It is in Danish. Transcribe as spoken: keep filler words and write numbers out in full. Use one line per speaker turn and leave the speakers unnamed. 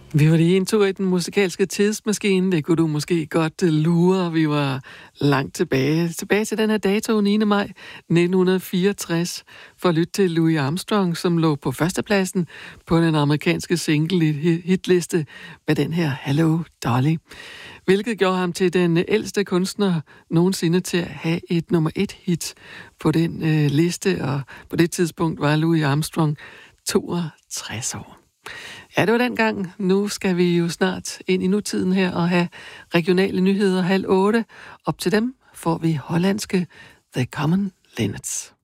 Vi var lige en tur i den musikalske tidsmaskine. Det kunne du måske godt lure. Vi var langt tilbage. Tilbage til den her dato, niende maj nitten fireogtres, for at lytte til Louis Armstrong, som lå på førstepladsen på den amerikanske single-hitliste med den her Hello Dolly. Hvilket gjorde ham til den ældste kunstner nogensinde til at have et nummer et hit på den øh, liste, og på det tidspunkt var Louis Armstrong toogtres år. Ja, det var dengang. Nu skal vi jo snart ind i nutiden her og have regionale nyheder halv otte. Op til dem får vi hollandske The Common Linnets.